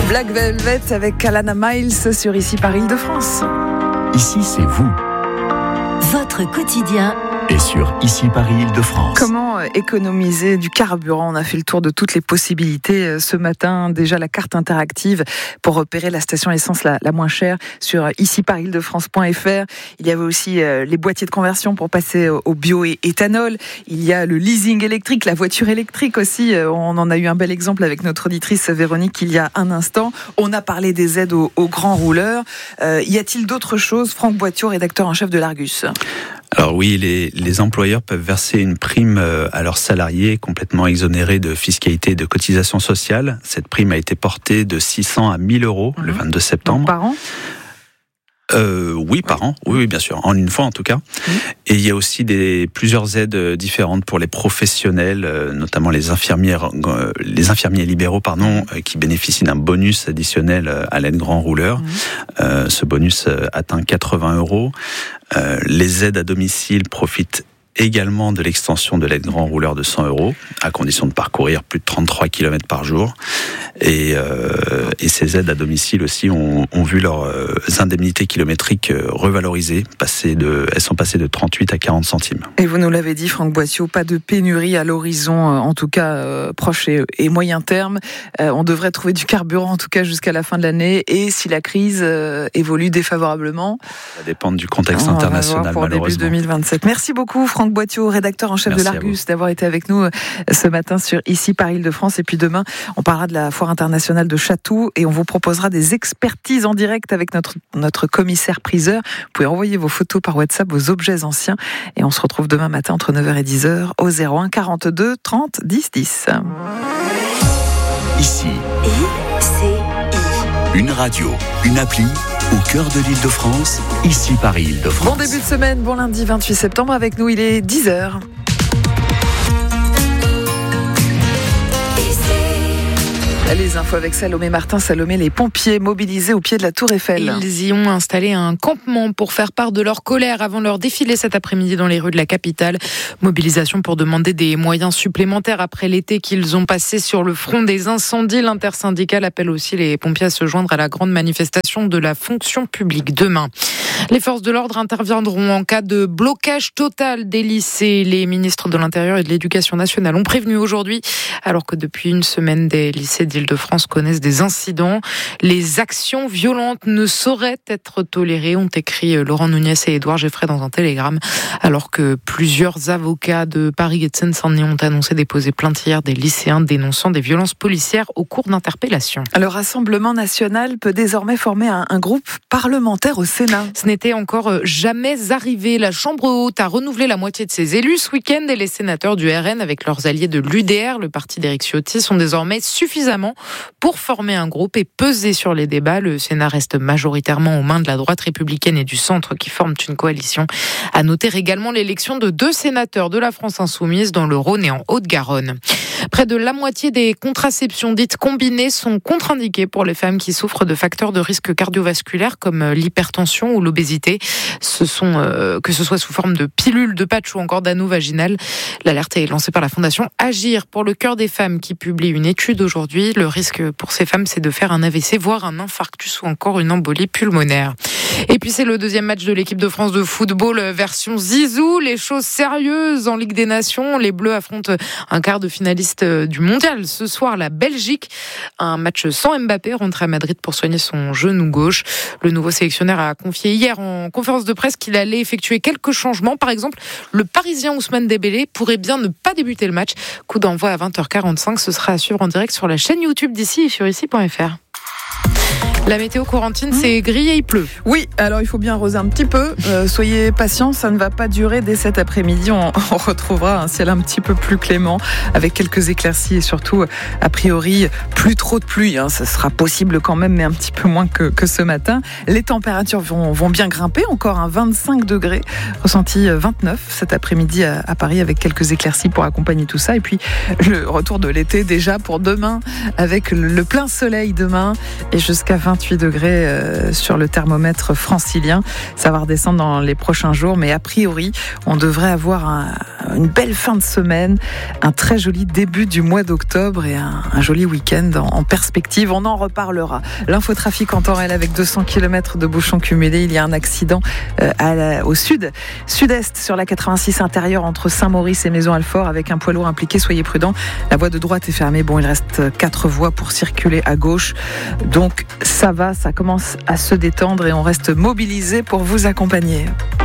Black Velvet avec Alana Miles sur Ici par Île-de-France. Ici, c'est vous. Votre quotidien Et sur Ici Paris Île-de-France. Comment économiser du carburant? On a fait le tour de toutes les possibilités ce matin. Déjà la carte interactive pour repérer la station essence la moins chère sur iciparisîle-de-france.fr. Il y avait aussi les boîtiers de conversion pour passer au bio et éthanol. Il y a le leasing électrique, la voiture électrique aussi. On en a eu un bel exemple avec notre auditrice Véronique il y a un instant. On a parlé des aides aux grands rouleurs. Y a-t-il d'autres choses? Franck Boittiot, rédacteur en chef de l'Argus. Alors oui, les employeurs peuvent verser une prime à leurs salariés complètement exonérés de fiscalité et de cotisation sociale. Cette prime a été portée de 600 à 1000 euros le 22 septembre. Donc, par an? Oui, par an. Oui, bien sûr. En une fois, en tout cas. Et il y a aussi plusieurs aides différentes pour les professionnels, notamment les infirmiers libéraux, qui bénéficient d'un bonus additionnel à l'aide grand rouleur. Ce bonus atteint 80 euros. Les aides à domicile profitent également de l'extension de l'aide grand rouleur de 100 euros, à condition de parcourir plus de 33 km par jour. Et ces aides à domicile aussi ont vu leurs indemnités kilométriques revalorisées. Elles sont passées de 38 à 40 centimes. Et vous nous l'avez dit, Franck Boittiot, pas de pénurie à l'horizon, en tout cas proche et moyen terme. On devrait trouver du carburant, en tout cas jusqu'à la fin de l'année. Et si la crise évolue défavorablement, ça dépend du contexte international, pour malheureusement. Début 2027. Merci beaucoup, Franck Boittiot, rédacteur en chef de l'Argus, d'avoir été avec nous ce matin sur Ici par Île-de-France. Et puis demain, on parlera de la foire internationale de Chatou et on vous proposera des expertises en direct avec notre commissaire priseur. Vous pouvez envoyer vos photos par WhatsApp, vos objets anciens. Et on se retrouve demain matin entre 9h et 10h au 01 42 30 10 10. Ici, une radio, une appli au cœur de l'Île-de-France, Ici Paris Île-de-France. Bon début de semaine, bon lundi 28 septembre. Avec nous, il est 10h. Les infos avec Salomé Martin. Salomé, les pompiers mobilisés au pied de la Tour Eiffel. Ils y ont installé un campement pour faire part de leur colère avant leur défilé cet après-midi dans les rues de la capitale. Mobilisation pour demander des moyens supplémentaires après l'été qu'ils ont passé sur le front des incendies. L'intersyndicale appelle aussi les pompiers à se joindre à la grande manifestation de la fonction publique demain. Les forces de l'ordre interviendront en cas de blocage total des lycées. Les ministres de l'Intérieur et de l'Éducation nationale ont prévenu aujourd'hui, alors que depuis une semaine, des lycées d'Île-de-France connaissent des incidents. Les actions violentes ne sauraient être tolérées, ont écrit Laurent Nunez et Édouard Geffray dans un télégramme, alors que plusieurs avocats de Paris et de Seine-Saint-Denis ont annoncé déposer plainte hier des lycéens dénonçant des violences policières au cours d'interpellations. Le Rassemblement national peut désormais former un groupe parlementaire au Sénat. Ce n'était encore jamais arrivé. La Chambre haute a renouvelé la moitié de ses élus ce week-end et les sénateurs du RN avec leurs alliés de l'UDR, le parti d'Éric Ciotti, sont désormais suffisamment pour former un groupe et peser sur les débats. Le Sénat reste majoritairement aux mains de la droite républicaine et du centre qui forment une coalition. À noter également l'élection de 2 sénateurs de la France insoumise dans le Rhône et en Haute-Garonne. Près de la moitié des contraceptions dites combinées sont contre-indiquées pour les femmes qui souffrent de facteurs de risque cardiovasculaire comme l'hypertension ou l'obésité. Que ce soit sous forme de pilules, de patch ou encore d'anneau vaginal. L'alerte est lancée par la Fondation Agir pour le cœur des femmes qui publie une étude aujourd'hui. Le risque pour ces femmes, c'est de faire un AVC, voire un infarctus ou encore une embolie pulmonaire. Et puis c'est le deuxième match de l'équipe de France de football version Zizou. Les choses sérieuses en Ligue des Nations. Les Bleus affrontent un quart de finaliste du mondial. Ce soir, la Belgique. Un match sans Mbappé, rentré à Madrid pour soigner son genou gauche. Le nouveau sélectionneur a confié hier en conférence de presse qu'il allait effectuer quelques changements. Par exemple, le Parisien Ousmane Dembélé pourrait bien ne pas débuter le match. Coup d'envoi à 20h45. Ce sera à suivre en direct sur la chaîne YouTube d'Ici et sur ici.fr. La météo Corentine, c'est gris et il pleut. Oui, alors il faut bien arroser un petit peu. Soyez patients, ça ne va pas durer. Dès cet après-midi, on retrouvera un ciel un petit peu plus clément, avec quelques éclaircies et surtout, a priori, plus trop de pluie. Ça sera possible quand même, mais un petit peu moins que ce matin. Les températures vont bien grimper, encore un 25 degrés, ressenti 29 cet après-midi à Paris, avec quelques éclaircies pour accompagner tout ça. Et puis, le retour de l'été déjà pour demain, avec le plein soleil demain et jusqu'à 20 28 degrés sur le thermomètre francilien. Ça va redescendre dans les prochains jours, mais a priori, on devrait avoir une belle fin de semaine, un très joli début du mois d'octobre et un joli week-end en perspective. On en reparlera. L'infotrafic en temps réel avec 200 km de bouchons cumulés. Il y a un accident au sud-est sur la 86 intérieure entre Saint-Maurice et Maison-Alfort avec un poids lourd impliqué. Soyez prudents. La voie de droite est fermée. Bon, il reste 4 voies pour circuler à gauche. Donc ça va, ça commence à se détendre et on reste mobilisés pour vous accompagner.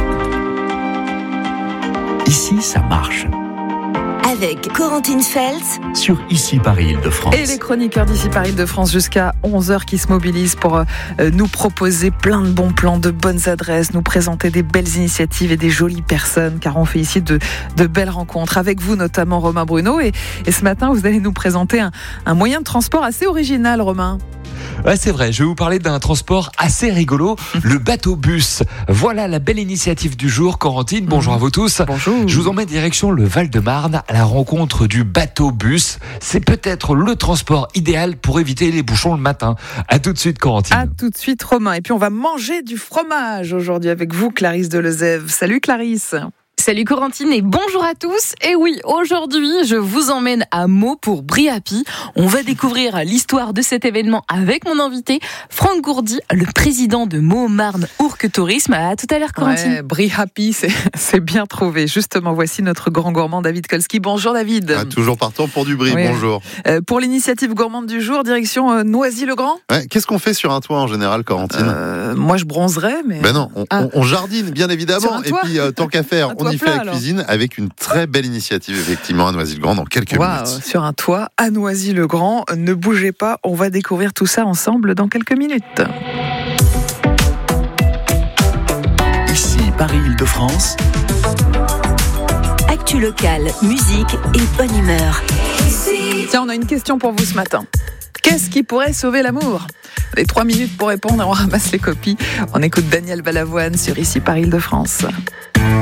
Ici, ça marche. Avec Corentine Feltz Sur Ici Paris Île-de-France. Et les chroniqueurs d'Ici Paris Île-de-France jusqu'à 11h qui se mobilisent pour nous proposer plein de bons plans, de bonnes adresses, nous présenter des belles initiatives et des jolies personnes, car on fait ici de belles rencontres. Avec vous notamment Romain Bruno. Et ce matin, vous allez nous présenter un moyen de transport assez original, Romain. Ouais, c'est vrai, je vais vous parler d'un transport assez rigolo, le bateau-bus. Voilà la belle initiative du jour. Corentine, bonjour à vous tous. Bonjour. Je vous emmène direction le Val-de-Marne à la rencontre du bateau-bus. C'est peut-être le transport idéal pour éviter les bouchons le matin. À tout de suite, Corentine. À tout de suite, Romain. Et puis on va manger du fromage aujourd'hui avec vous, Clarisse Delezève. Salut Clarisse. Salut Corentine et bonjour à tous. Et oui, aujourd'hui, je vous emmène à Meaux pour Briapi. On va découvrir l'histoire de cet événement avec mon invité, Franck Gourdy, le président de Meaux-Marne Ourcq Tourisme. À tout à l'heure, Corentine. Ouais, Briapi, c'est bien trouvé. Justement, voici notre grand gourmand David Kolski. Bonjour David. Toujours partant pour du brie, Oui. Bonjour. Pour l'initiative gourmande du jour, direction Noisy-le-Grand. Ouais, qu'est-ce qu'on fait sur un toit en général, Corentine Moi, je bronzerais, mais... Ben non, on jardine bien Sur évidemment. un Et toit puis tant qu'à faire, Un on toit y fait plat, la alors. cuisine avec une très belle initiative effectivement à Noisy-le-Grand dans quelques Waouh, minutes. sur un toit à Noisy-le-Grand. Ne bougez pas, on va découvrir tout ça ensemble dans quelques minutes. Ici Paris Île-de-France. Actu locale, musique et bonne humeur. Tiens, on a une question pour vous ce matin. Qu'est-ce qui pourrait sauver l'amour ? Les 3 minutes pour répondre, on ramasse les copies. On écoute Daniel Balavoine sur Ici Paris Île-de-France.